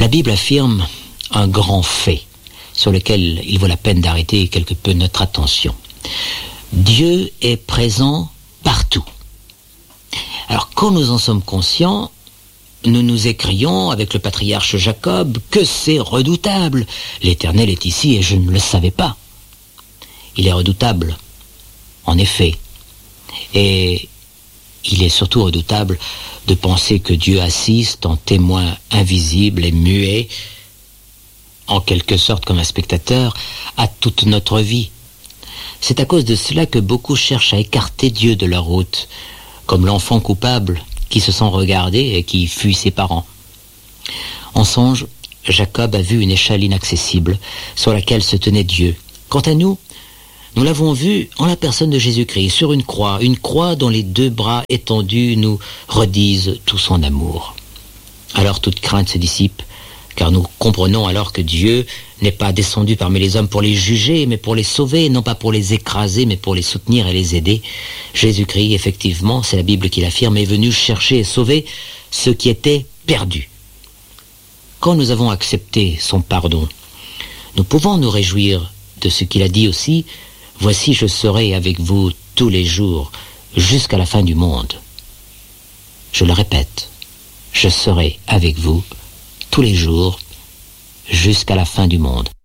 La Bible affirme un grand fait sur lequel il vaut la peine d'arrêter quelque peu notre attention. Dieu est présent partout. Alors quand nous en sommes conscients, nous nous écrions avec le patriarche Jacob que c'est redoutable. L'Éternel est ici et je ne le savais pas. Il est redoutable, en effet. Et il est surtout redoutable de penser que Dieu assiste en témoin invisible et muet, en quelque sorte comme un spectateur, à toute notre vie. C'est à cause de cela que beaucoup cherchent à écarter Dieu de leur route, comme l'enfant coupable qui se sent regardé et qui fuit ses parents. En songe, Jacob a vu une échelle inaccessible sur laquelle se tenait Dieu. Quant à nous, nous l'avons vu en la personne de Jésus-Christ, sur une croix dont les 2 bras étendus nous redisent tout son amour. Alors toute crainte se dissipe, car nous comprenons alors que Dieu n'est pas descendu parmi les hommes pour les juger, mais pour les sauver, non pas pour les écraser, mais pour les soutenir et les aider. Jésus-Christ, effectivement, c'est la Bible qui l'affirme, est venu chercher et sauver ceux qui étaient perdus. Quand nous avons accepté son pardon, nous pouvons nous réjouir de ce qu'il a dit aussi, « Voici, je serai avec vous tous les jours, jusqu'à la fin du monde. » Je le répète, je serai avec vous tous les jours, jusqu'à la fin du monde.